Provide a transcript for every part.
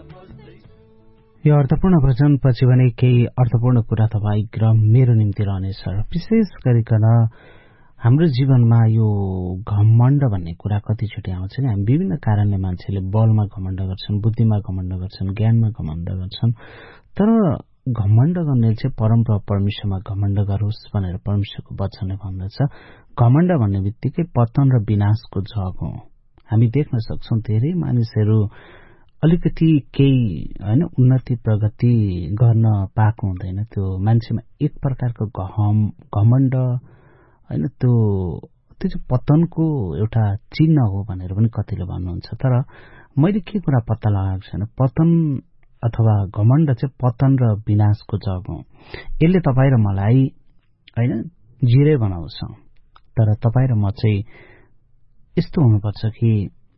यो अर्थपूर्ण वचन पछि भने केही अर्थपूर्ण कुरा तपाईँ र मेरो निम्ति रहनेछ। विशेष गरिकन हाम्रो जीवनमा यो घमण्ड भन्ने कुरा कतिचोटि आउँछ नि। हामी विभिन्न कारणले मान्छेले बलमा घमण्ड गर्छन्, बुद्धिमा घमण्ड गर्छन्, ज्ञानमा घमण्ड गर्छन्। तर घमण्ड गर्ने चाहिँ परमप्रभु परमेश्वरमा घमण्ड गरोस् भनेर परमेश्वरको वचनले भन्दछ। घमण्ड भन्ने बित्तिकै पतन र विनाशको जग हो। हामी देख्न सक्छौं धेरै मानिसहरू अलिकति केही हैन उन्नति प्रगति गर्न पाएको हुँदैन, त्यो मान्छेमा एक प्रकारको घमण्ड हैन, त्यो चाहिँ पतनको एउटा चिन्ह हो भनेर पनि कतिले भन्नुहुन्छ। तर मैले के कुरा पत्ता लगाएको छैन, पतन अथवा घमण्ड चाहिँ पतन र विनाशको जग हो। यसले तपाईँ र मलाई हैन जिरे बनाउँछ। तर तपाईँ र म चाहिँ यस्तो हुनुपर्छ कि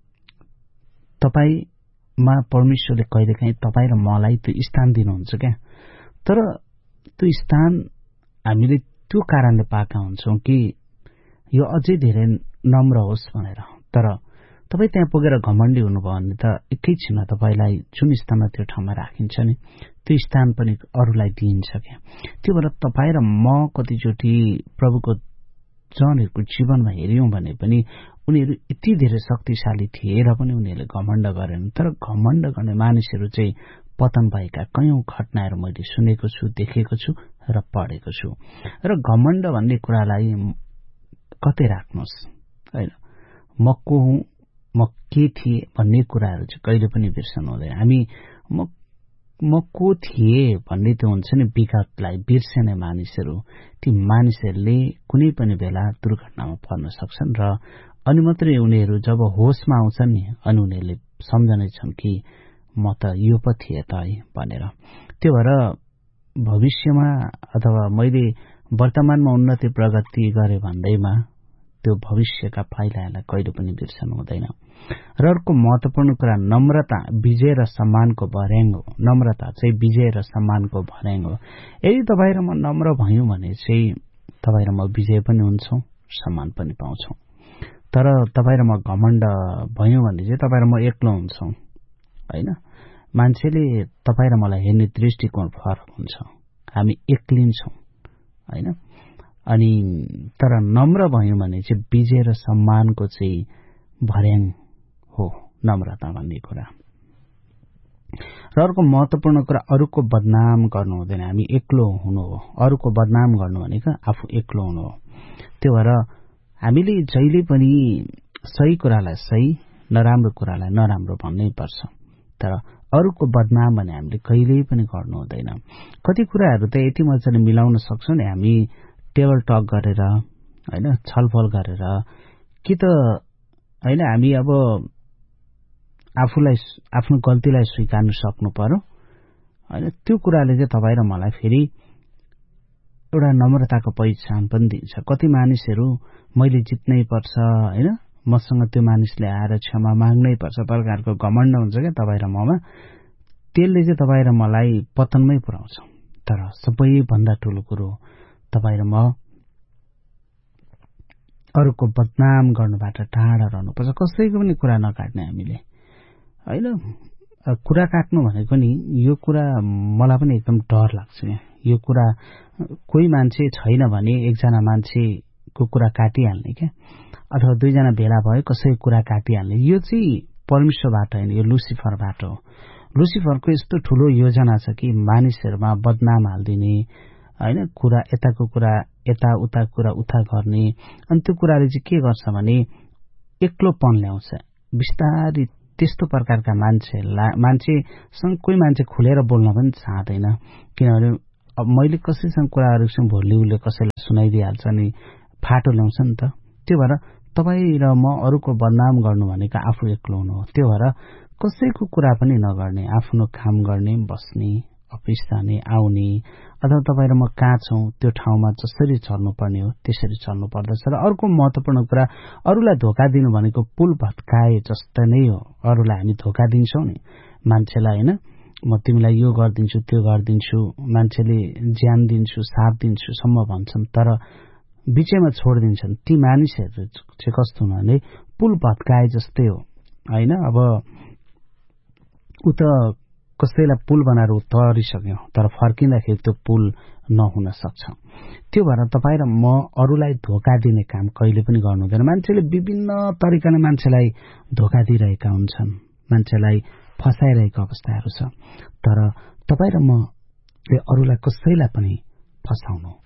तपाईमा परमेश्वरले कहिलेकाहीँ तपाईँ र मलाई त्यो स्थान दिनुहुन्छ क्या। तर त्यो स्थान हामीले त्यो कारणले पाएका हुन्छौँ कि यो अझै धेरै नम्र होस् भनेर। तर तपाईँ त्यहाँ पुगेर घमण्डी हुनुभयो भने त एकैछिनमा तपाईँलाई जुन स्थानमा त्यो ठाउँमा राखिन्छ नि, त्यो स्थान पनि अरूलाई दिइन्छ क्या। त्यो भएर तपाईँ र म कतिचोटि प्रभुको जनहरूको जीवनमा हेर्यौं भने पनि उनीहरू यति धेरै शक्तिशाली थिए र पनि उनीहरूले घमण्ड गरेनन्। तर घमण्ड गर्ने मानिसहरू चाहिँ पतन भएका कयौं घटनाहरू मैले सुनेको छु, देखेको छु र पढेको छु। र घमण्ड भन्ने कुरालाई कतै राख्नुहोस् हैन, म को हुँ, म के थिए भन्ने कुराहरू चाहिँ कहिले पनि बिर्सनु हुँदैन। हामी म को थिए भन्ने त्यो हुन्छ नि, विगतलाई बिर्सने मानिसहरू, ती मानिसहरूले कुनै पनि बेला दुर्घटनामा पर्न सक्छन्। र अनि मात्रै उनीहरू जब होसमा आउँछन् नि, अनि उनीहरूले सम्झने छन् कि म त यो पो थिएँ त है भनेर। त्यो भएर भविष्यमा अथवा मैले वर्तमानमा उन्नति प्रगति गरे भन्दैमा त्यो भविष्यका पाइलाहरूलाई कहिले पनि बिर्सनु हुँदैन। र अर्को महत्वपूर्ण कुरा नम्रता विजय र सम्मानको भर्याङ हो। नम्रता चाहिँ विजय र सम्मानको भर्याङ हो। यदि तपाईँ र म नम्र भयौं भने चाहिँ तपाईँ र म विजय पनि हुन्छौं, सम्मान पनि पाउँछौं। तर तपाईँ र म घमण्ड भयौं भने चाहिँ तपाईँ र म एक्लो हुन्छौं हैन। मान्छेले तपाईँ र मलाई हेर्ने दृष्टिकोण फरक हुन्छ, हामी एक्लिन्छौं हैन। अनि तर नम्र भयौं भने चाहिँ विजय र सम्मानको चाहिँ भर्याङ हो नम्रता भन्ने कुरा। र अर्को महत्वपूर्ण कुरा अरूको बदनाम गर्नु हुँदैन। हामी एक्लो हुनु हो। अरूको बदनाम गर्नु भनेको आफू एक्लो हुनु हो। त्यो भएर हामीले जहिले पनि सही कुरालाई सही, नराम्रो कुरालाई नराम्रो भन्नै पर्छ। तर अरूको बदनाम भने हामीले कहिल्यै पनि गर्नु हुँदैन। कति कुराहरू त यति मजाले मिलाउन सक्छौं नि, हामी टेबल टक गरेर हैन, छलफल गरेर कि त हैन, हामी अब आफूलाई आफ्नो गल्तीलाई स्वीकार्न सक्नु पर्यो हैन। त्यो कुराले चाहिँ तपाईँ र मलाई फेरि एउटा नम्रताको पहिचान पनि दिन्छ। कति मानिसहरू मैले जित्नै पर्छ हैन, मसँग त्यो मानिसले आएर क्षमा माग्नै पर्छ प्रकारको घमण्ड हुन्छ क्या तपाईँ र ममा। त्यसले चाहिँ तपाईँ र मलाई पतनमै पुर्याउँछ। तर सबैभन्दा ठूलो कुरो तपाईँ र म अरूको बदनाम गर्नुबाट टाढा रहनुपर्छ। कसैको पनि कुरा नकाट्ने हामीले हैन। कुरा काट्नु भनेको नि यो कुरा मलाई पनि एकदम डर लाग्छ क्या। यो कुरा कोही मान्छे छैन भने एकजना मान्छेको कुरा काटिहाल्ने क्या, अथवा दुईजना भेला भयो कसैको कुरा काटिहाल्ने। यो चाहिँ परमेश्वरबाट हैन, यो लुसिफरबाट हो। लुसिफरको यस्तो ठूलो योजना छ कि मानिसहरूमा बदनाम हाल्दिने हैन, कुरा यताको कुरा यता, उता कुरा उता गर्ने। अनि त्यो कुराले चाहिँ के गर्छ भने एक्लोपन ल्याउँछ बिस्तारै। त्यस्तो प्रकारका मान्छेसँग कोही मान्छे खुलेर बोल्न पनि चाहदैन, किनभने अब मैले कसैसँग कुराहरू गर्छु भोलि उसले कसैलाई सुनाइदिइहाल्छ अनि फाटो ल्याउँछ नि त। त्यो भएर तपाईँ र म अरूको बदनाम गर्नु भनेको आफू एक्लो हुनु हो। त्यो भएर कसैको कुरा पनि नगर्ने, आफ्नो काम गर्ने, बस्ने, अफिस जाने, आउने, अथवा तपाईँ र म कहाँ छौं त्यो ठाउँमा जसरी चल्नुपर्ने हो त्यसरी चल्नु पर्दछ। र अर्को महत्वपूर्ण कुरा अरूलाई धोका दिनु भनेको पुल भत्काए जस्तो नै हो। अरूलाई हामी धोका दिन्छौं नि, मान्छेलाई हैन, म तिमीलाई यो गर्दिन्छु त्यो गर्दिन्छु, मान्छेले ज्यान दिन्छु साथ दिन्छु सम्म भन्छन्, तर बीचैमा छोडिदिन्छन्। ती मानिसहरू चाहिँ कस्तो हुनु भने पुल भत्काए जस्तै हो हैन। अब उ त कसैलाई पुल बनाएर तरिसक्यौं तर फर्किँदाखेरि त्यो पुल नहुन सक्छ। त्यो भएर तपाईँ र म अरूलाई धोका दिने काम कहिले पनि गर्नु हुँदैन। मान्छेले विभिन्न तरिकाले मान्छेलाई धोका दिइरहेका हुन्छन्, मान्छेलाई फसाइरहेको अवस्थाहरू छ, तर तपाईँ र मले अरूलाई कसैलाई पनि फसाउनु